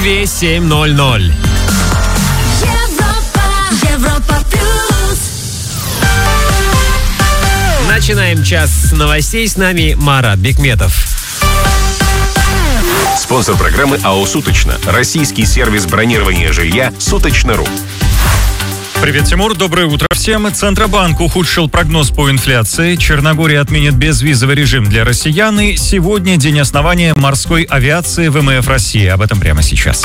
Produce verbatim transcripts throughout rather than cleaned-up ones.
Москве семь ноль ноль. Европа плюс. Начинаем час с новостей. С нами Марат Бекметов. Спонсор программы АО «Суточно». Российский сервис бронирования жилья «Суточно.ру». Привет, Тимур. Доброе утро всем. Центробанк ухудшил прогноз по инфляции. Черногория отменит безвизовый режим для россиян. И сегодня день основания морской авиации ВМФ России. Об этом прямо сейчас.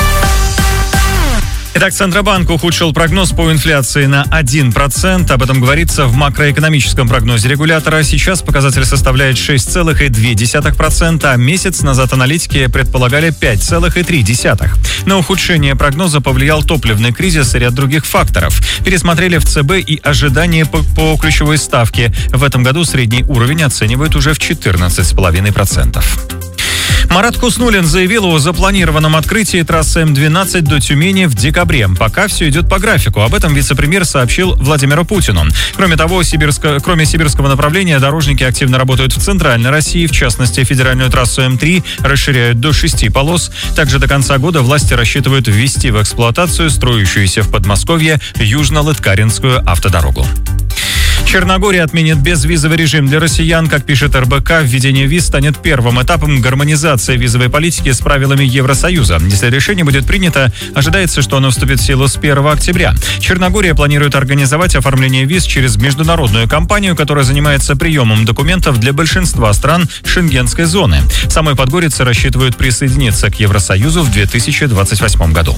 Итак, Центробанк ухудшил прогноз по инфляции на один процент. Об этом говорится в макроэкономическом прогнозе регулятора. Сейчас показатель составляет шесть целых две десятых процента, а месяц назад аналитики предполагали пять целых три десятых процента. На ухудшение прогноза повлиял топливный кризис и ряд других факторов. Пересмотрели в ЦБ и ожидания по, по ключевой ставке. В этом году средний уровень оценивают уже в четырнадцать целых пять десятых процента. Марат Хуснуллин заявил о запланированном открытии трассы М двенадцать до Тюмени в декабре. Пока все идет по графику. Об этом вице-премьер сообщил Владимиру Путину. Кроме того, сибирско... кроме сибирского направления, дорожники активно работают в Центральной России. В частности, федеральную трассу М три расширяют до шести полос. Также до конца года власти рассчитывают ввести в эксплуатацию строящуюся в Подмосковье Южно-Лыткаринскую автодорогу. Черногория отменит безвизовый режим для россиян. Как пишет эр бэ ка, введение виз станет первым этапом гармонизации визовой политики с правилами Евросоюза. Если решение будет принято, ожидается, что оно вступит в силу с первого октября. Черногория планирует организовать оформление виз через международную компанию, которая занимается приемом документов для большинства стран Шенгенской зоны. Самой Подгорице рассчитывают присоединиться к Евросоюзу в две тысячи двадцать восьмом году.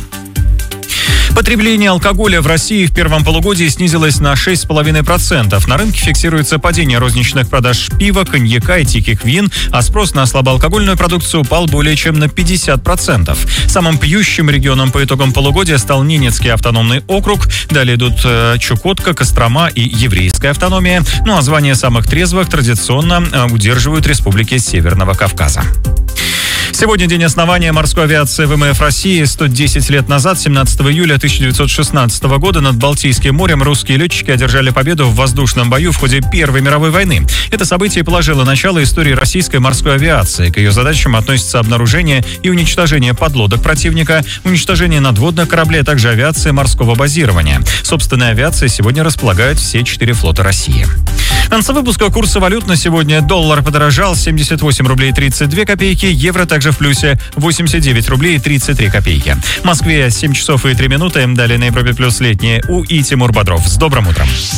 Потребление алкоголя в России в первом полугодии снизилось на шесть целых пять десятых процента. На рынке фиксируется падение розничных продаж пива, коньяка и диких вин, а спрос на слабоалкогольную продукцию упал более чем на пятьдесят процентов. Самым пьющим регионом по итогам полугодия стал Ненецкий автономный округ. Далее идут э, Чукотка, Кострома и Еврейская автономия. Ну а звание самых трезвых традиционно э, удерживают республики Северного Кавказа. Сегодня день основания морской авиации ВМФ России. сто десять лет назад, семнадцатого июля тысяча девятьсот шестнадцатого года, над Балтийским морем русские летчики одержали победу в воздушном бою в ходе Первой мировой войны. Это событие положило начало истории российской морской авиации. К ее задачам относятся обнаружение и уничтожение подлодок противника, уничтожение надводных кораблей, а также авиации морского базирования. Собственной авиацией сегодня располагают все четыре флота России. В конце выпуска курсы валют на сегодня. Доллар подорожал семьдесят восемь рублей тридцать две копейки, евро также в плюсе восемьдесят девять рублей тридцать три копейки. В Москве семь часов и три минуты. Далее на Европе плюс летнее У и Тимур Бодров. С добрым утром.